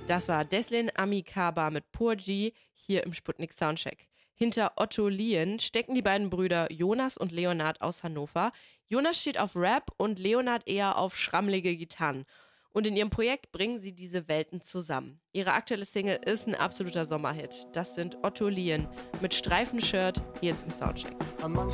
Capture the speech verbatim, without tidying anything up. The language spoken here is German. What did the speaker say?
Das war Deslin Amikaba mit Purji hier im Sputnik Soundcheck. Hinter Otto Lien stecken die beiden Brüder Jonas und Leonard aus Hannover. Jonas steht auf Rap und Leonard eher auf schrammelige Gitarren. Und in ihrem Projekt bringen sie diese Welten zusammen. Ihre aktuelle Single ist ein absoluter Sommerhit. Das sind Otto Lien mit Streifenshirt hier jetzt im Soundcheck. An manchen